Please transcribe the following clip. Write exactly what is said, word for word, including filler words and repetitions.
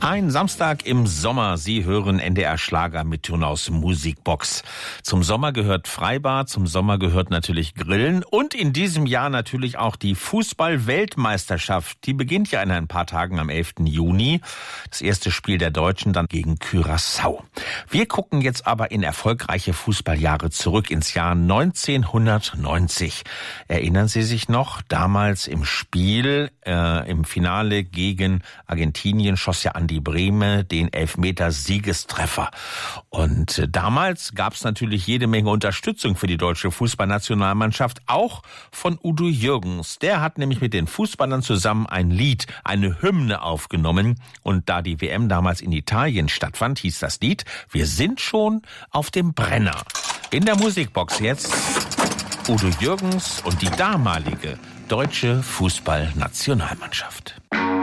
Ein Samstag im Sommer. Sie hören N D R Schlager mit Turnhaus Musikbox. Zum Sommer gehört Freibad, zum Sommer gehört natürlich Grillen und in diesem Jahr natürlich auch die Fußball-Weltmeisterschaft. Die beginnt ja in ein paar Tagen am elften Juni. Das erste Spiel der Deutschen dann gegen Curaçao. Wir gucken jetzt aber in erfolgreiche Fußballjahre zurück ins Jahr neunzehnhundertneunzig. Erinnern Sie sich noch? Damals im Spiel, äh, im Finale gegen Argentinien schoss ja Andi Brehme den Elfmeter-Siegestreffer. Und äh, damals gab es natürlich jede Menge Unterstützung für die deutsche Fußballnationalmannschaft, auch von Udo Jürgens. Der hat nämlich mit den Fußballern zusammen ein Lied, eine Hymne aufgenommen. Und da die W M damals in Italien stattfand, hieß das Lied "Wir sind schon auf dem Brenner". In der Musikbox jetzt Udo Jürgens und die damalige deutsche Fußballnationalmannschaft.